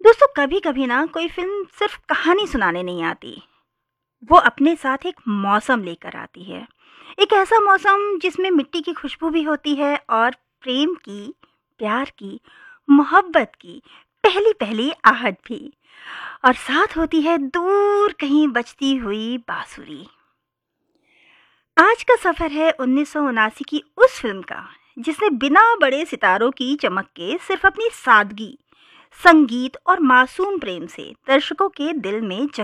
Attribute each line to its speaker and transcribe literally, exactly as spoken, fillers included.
Speaker 1: दोस्तों, कभी-कभी ना कोई फ़िल्म सिर्फ़ कहानी सुनाने नहीं आती, वो अपने साथ एक मौसम लेकर आती है। एक ऐसा मौसम जिसमें मिट्टी की खुशबू भी होती है और प्रेम की, प्यार की, मोहब्बत की पहली-पहली आहट भी। और साथ होती है दूर कहीं बजती हुई बाँसुरी। आज का सफ़र है उन्नीस सौ उनासी की उस फ़िल्म का, जिसने बिना बड़े सितारों की चमक के सिर्फ़ अपनी सादगी, संगीत और मासूम प्रेम से दर्शकों के दिल में जगह